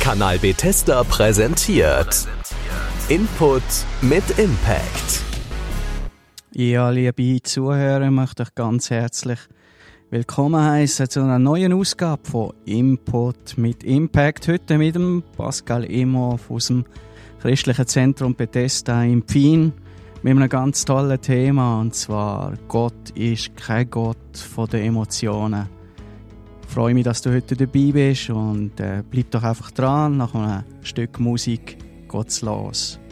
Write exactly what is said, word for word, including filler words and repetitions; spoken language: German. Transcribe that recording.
Kanal Bethesda präsentiert Input mit Impact. Ja, liebe Zuhörer, ich möchte euch ganz herzlich willkommen heißen zu einer neuen Ausgabe von Input mit Impact. Heute mit dem Pascal Imhoff aus dem Christlichen Zentrum Bethesda in Pfien mit einem ganz tollen Thema, und zwar Gott ist kein Gott von den Emotionen. Ich freue mich, dass du heute dabei bist und äh, bleib doch einfach dran. Nach einem Stück Musik geht's los.